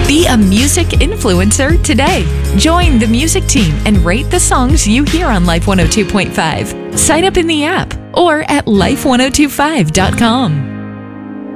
Be a music influencer today. Join the music team and rate the songs you hear on Life 102.5. Sign up in the app or at life1025.com.